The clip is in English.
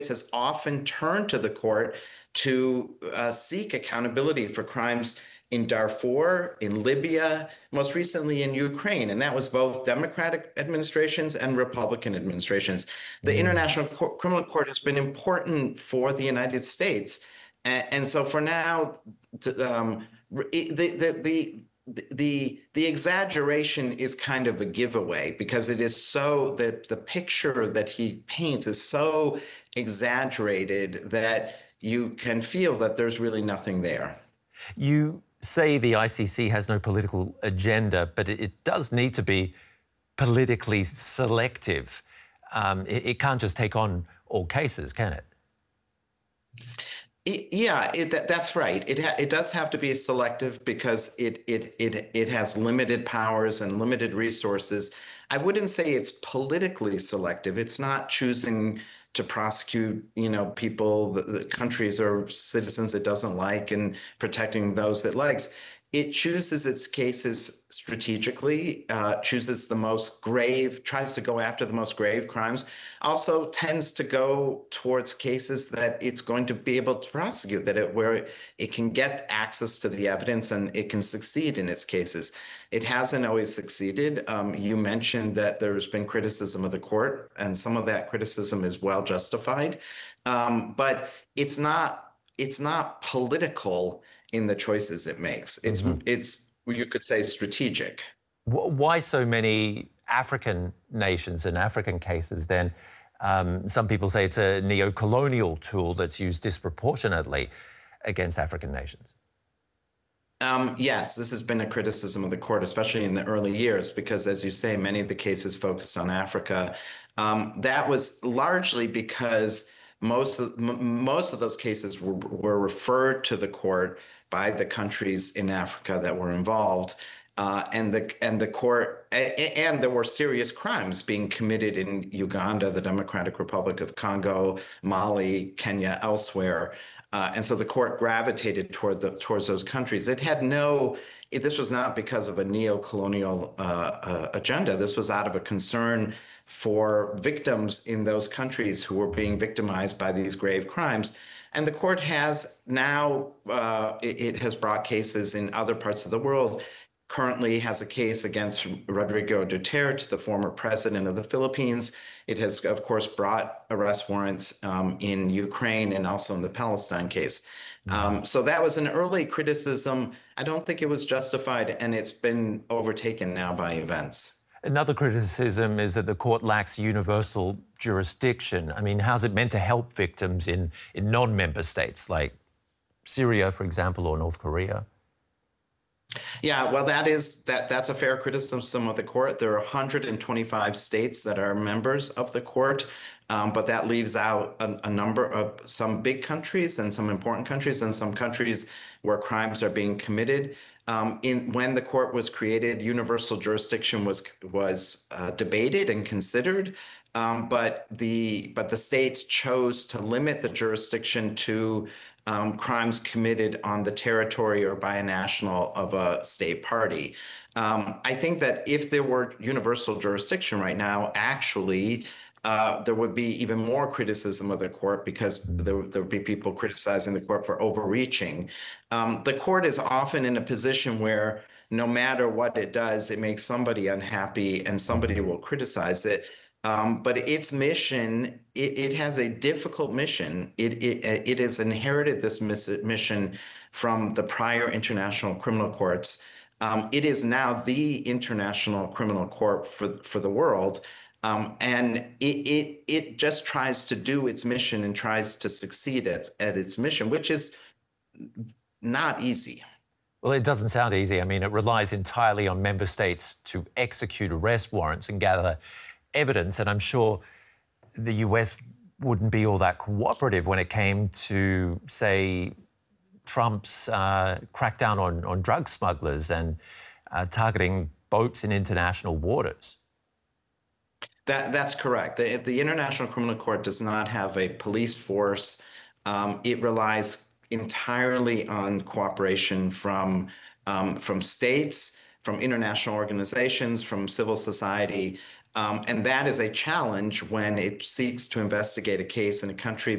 has often turned to the court to seek accountability for crimes in Darfur, in Libya, most recently in Ukraine. And that was both Democratic administrations and Republican administrations. The International Criminal Court has been important for the United States. And so for now, the exaggeration is kind of a giveaway because it is so that the picture that he paints is so exaggerated that you can feel that there's really nothing there. You say the ICC has no political agenda, but it does need to be politically selective. It can't just take on all cases, can it? Yeah, that's right. It does have to be selective because it has limited powers and limited resources. I wouldn't say it's politically selective. It's not choosing to prosecute, people, the countries or citizens it doesn't like and protecting those it likes. It chooses its cases strategically, chooses the most grave, tries to go after the most grave crimes, also tends to go towards cases that it's going to be able to prosecute, where it can get access to the evidence and it can succeed in its cases. It hasn't always succeeded. You mentioned that there's been criticism of the court, and some of that criticism is well justified, but it's not political in the choices it makes. It's you could say strategic. Why so many African nations and African cases then? Some people say it's a neo-colonial tool that's used disproportionately against African nations. Yes, this has been a criticism of the court, especially in the early years, because as you say, many of the cases focused on Africa. That was largely because most of those cases were referred to the court by the countries in Africa that were involved, and the court, and there were serious crimes being committed in Uganda, the Democratic Republic of Congo, Mali, Kenya, elsewhere, and so the court gravitated towards those countries. This was not because of a neo-colonial agenda. This was out of a concern for victims in those countries who were being victimized by these grave crimes. And the court has now, it has brought cases in other parts of the world, currently has a case against Rodrigo Duterte, the former president of the Philippines. It has, of course, brought arrest warrants in Ukraine and also in the Palestine case. So that was an early criticism. I don't think it was justified, and it's been overtaken now by events. Another criticism is that the court lacks universal jurisdiction. I mean, how's it meant to help victims in non-member states like Syria, for example, or North Korea? Yeah, well, that's a fair criticism of the court. There are 125 states that are members of the court, but that leaves out a number of some big countries and some important countries and some countries where crimes are being committed. When the court was created, universal jurisdiction was debated and considered, but the states chose to limit the jurisdiction to crimes committed on the territory or by a national of a state party. I think that if there were universal jurisdiction right now, actually, there would be even more criticism of the court because there would be people criticizing the court for overreaching. The court is often in a position where no matter what it does, it makes somebody unhappy and somebody will criticize it. But its mission, it has a difficult mission. It has inherited this mission from the prior international criminal courts. It is now the international criminal court for the world. And it just tries to do its mission and tries to succeed at its mission, which is not easy. Well, it doesn't sound easy. I mean, it relies entirely on member states to execute arrest warrants and gather evidence. And I'm sure the US wouldn't be all that cooperative when it came to, say, Trump's crackdown on drug smugglers and targeting boats in international waters. That's correct. The International Criminal Court does not have a police force. It relies entirely on cooperation from states, from international organizations, from civil society. And that is a challenge when it seeks to investigate a case in a country